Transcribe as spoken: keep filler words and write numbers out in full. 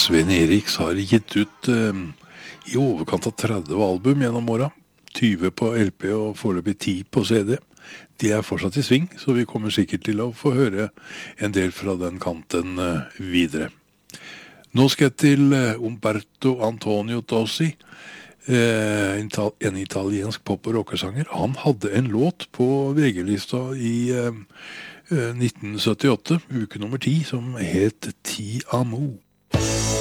Sven Eriks har gitt ut eh, i overkant av tretti album gjennom åra. tyve på L P og foreløpig ti på C D. De er fortsatt i sving, så vi kommer sikkert til å få høre en del fra den kanten eh, videre. Nå skal jeg til eh, Umberto Antonio Tosi, eh, en, ital- en italiensk pop- og rockesanger. Han hadde en låt på V G-lista i eh, nitten syttiåtte, uke nummer ti, som het Ti Amo.